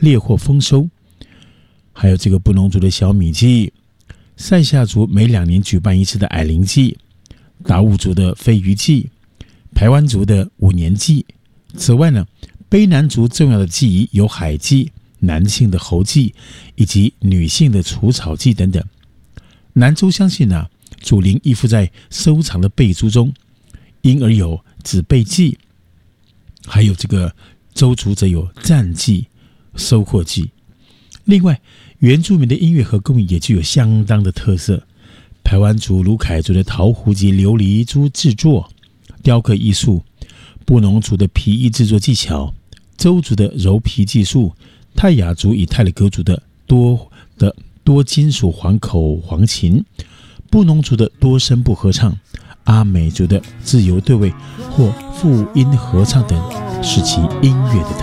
猎获丰收，还有这个布农族的小米祭，塞夏族每2年举办一次的矮灵祭，达悟族的飞鱼祭，排湾族的5年祭。此外呢，卑南族重要的祭仪有海祭、男性的猴祭以及女性的除草祭等等。南州相信祖灵依附在收藏的贝珠中，因而有子贝祭，还有这个周族则有战祭、收获祭。另外，原住民的音乐和工艺也具有相当的特色。排湾族、鲁凯族的陶壶及琉璃珠制作、雕刻艺术，布农族的皮衣制作技巧，周族的揉皮技术，泰雅族与泰勒戈族的多金属黄口簧琴，布农族的多声部合唱，阿美族的自由对位或复音合唱等，是其音乐的特色。